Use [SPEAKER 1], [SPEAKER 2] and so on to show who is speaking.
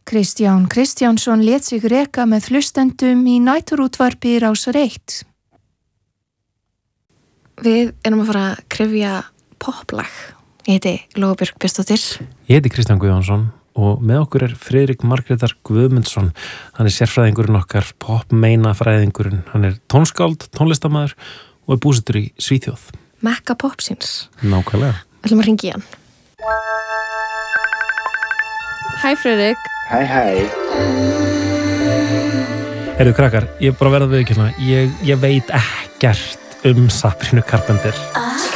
[SPEAKER 1] Kristján Kristjánsson lét sig reka með hlustendum í næturútvarpi Rásar 1.
[SPEAKER 2] Við erum að fara að kryfja poplag. Ég heiti Lóa Björk Björnsdóttir.
[SPEAKER 3] Ég heiti Kristján Guðjónsson og með okkur Friðrik Margrétar Guðmundsson. Hann sérfræðingurinn okkar, popmeinafræðingurinn. Hann tónskáld, tónlistarmaður og búsettur í Svíþjóð.
[SPEAKER 2] Mekka popsins.
[SPEAKER 3] Nákvæmlega.
[SPEAKER 2] Ætlum að hringja í hann. Hæ Friðrik.
[SPEAKER 4] Hæ.
[SPEAKER 3] Heyrðu krakkar, ég bara verða við ekki hérna. Ég veit ekkert Sabrinu Carpenter.